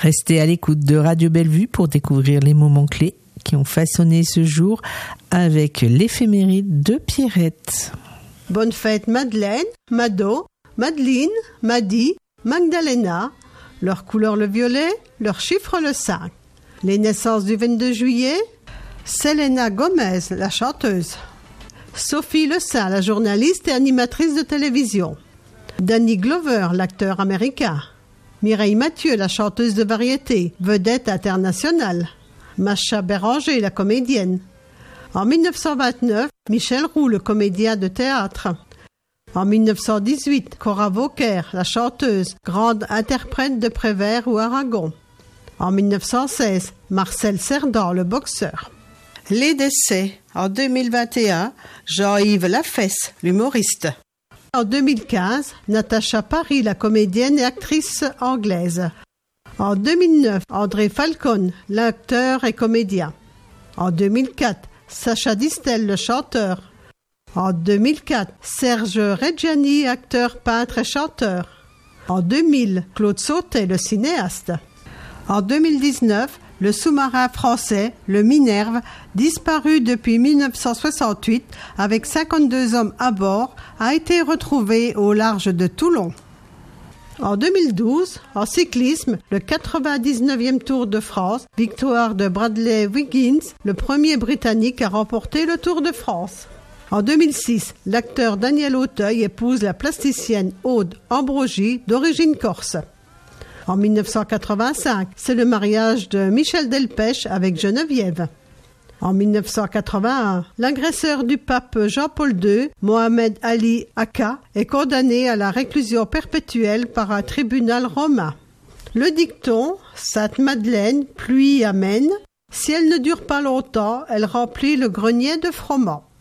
Restez à l'écoute de Radio Bellevue pour découvrir les moments clés qui ont façonné ce jour avec l'éphéméride de Pierrette. Bonne fête Madeleine, Mado, Madeleine, Madi, Magdalena. Leur couleur le violet, leur chiffre le 5. Les naissances du 22 juillet, Selena Gomez, la chanteuse. Sophie Le Saint, la journaliste et animatrice de télévision. Danny Glover, l'acteur américain. Mireille Mathieu, la chanteuse de variété, vedette internationale. Macha Béranger, la comédienne. En 1929, Michel Roux, le comédien de théâtre. En 1918, Cora Vauquer, la chanteuse, grande interprète de Prévert ou Aragon. En 1916, Marcel Cerdan, le boxeur. Les décès. En 2021, Jean-Yves Lafesse, l'humoriste. En 2015, Natacha Paris, la comédienne et actrice anglaise. En 2009, André Falcon, l'acteur et comédien. En 2004, Sacha Distel, le chanteur. En 2004, Serge Reggiani, acteur, peintre et chanteur. En 2000, Claude Sautet, le cinéaste. En 2019, le sous-marin français, le Minerve, disparu depuis 1968 avec 52 hommes à bord, a été retrouvé au large de Toulon. En 2012, en cyclisme, le 99e Tour de France, victoire de Bradley Wiggins, le premier Britannique à remporter le Tour de France. En 2006, l'acteur Daniel Auteuil épouse la plasticienne Aude Ambrogi, d'origine corse. En 1985, c'est le mariage de Michel Delpech avec Geneviève. En 1981, l'agresseur du pape Jean-Paul II, Mohamed Ali Akka, est condamné à la réclusion perpétuelle par un tribunal romain. Le dicton « Sainte Madeleine, pluie amène », si elle ne dure pas longtemps, elle remplit le grenier de froment.